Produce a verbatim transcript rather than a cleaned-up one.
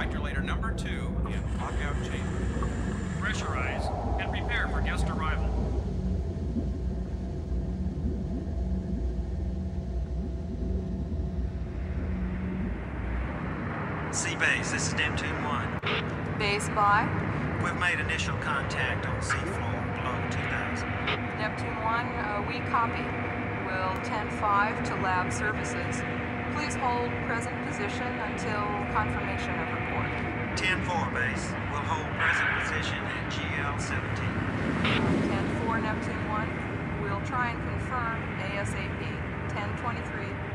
Ejaculator number two in lockout chamber. Pressurize and prepare for guest arrival. C-Base, this is Neptune one. Base by We've made initial contact on seafloor below two thousand. Neptune one, uh, we copy. Will ten five to lab services. Please hold present position until confirmation of report. ten four, Base. We'll hold present position at G L seventeen. ten four, Neptune one, we'll try and confirm ASAP. ten twenty-three.